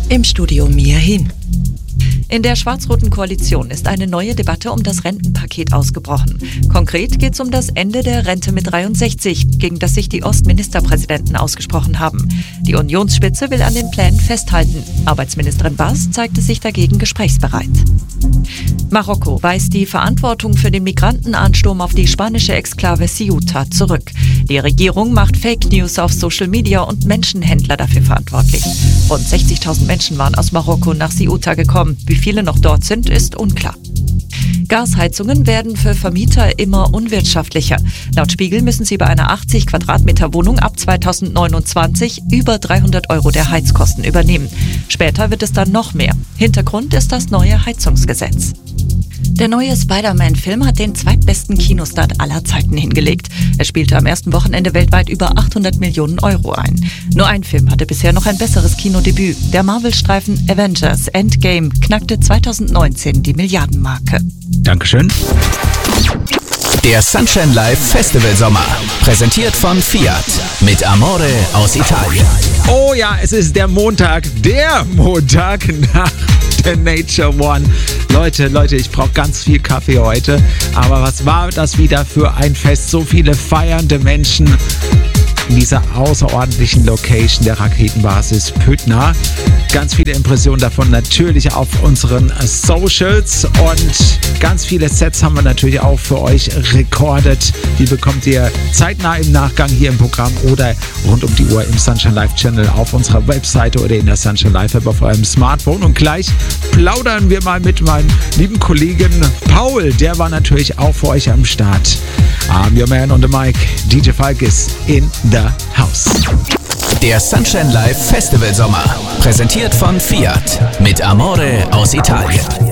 Im Studio Mia Hin. In der schwarz-roten Koalition ist eine neue Debatte um das Rentenpaket ausgebrochen. Konkret geht es um das Ende der Rente mit 63, gegen das sich die Ostministerpräsidenten ausgesprochen haben. Die Unionsspitze will an den Plänen festhalten. Arbeitsministerin Bass zeigte sich dagegen gesprächsbereit. Marokko weist die Verantwortung für den Migrantenansturm auf die spanische Exklave Ceuta zurück. Die Regierung macht Fake News auf Social Media und Menschenhändler dafür verantwortlich. Rund 60.000 Menschen waren aus Marokko nach Ceuta gekommen. Wie viele noch dort sind, ist unklar. Gasheizungen werden für Vermieter immer unwirtschaftlicher. Laut Spiegel müssen sie bei einer 80 Quadratmeter Wohnung ab 2029 über 300 € der Heizkosten übernehmen. Später wird es dann noch mehr. Hintergrund ist das neue Heizungsgesetz. Der neue Spider-Man-Film hat den zweitbesten Kinostart aller Zeiten hingelegt. Er spielte am ersten Wochenende weltweit über 800 Millionen € ein. Nur ein Film hatte bisher noch ein besseres Kinodebüt. Der Marvel-Streifen Avengers Endgame knackte 2019 die Milliardenmarke. Dankeschön. Der Sunshine Live Festival Sommer, präsentiert von Fiat mit Amore aus Italien. Oh ja, es ist der Montag nach der Nature One. Leute, ich brauche ganz viel Kaffee heute. Aber was war das wieder für ein Fest? So viele feiernde Menschen in dieser außerordentlichen Location der Raketenbasis Püttner. Ganz viele Impressionen davon natürlich auf unseren Socials und ganz viele Sets haben wir natürlich auch für euch recorded. Die bekommt ihr zeitnah im Nachgang hier im Programm oder rund um die Uhr im Sunshine Live Channel auf unserer Webseite oder in der Sunshine Live App auf eurem Smartphone. Und gleich plaudern wir mal mit meinem lieben Kollegen Paul. Der war natürlich auch für euch am Start. I'm your man on the mic. DJ Falk is in the house. Der Sunshine Live Festival Sommer, präsentiert von Fiat mit Amore aus Italien.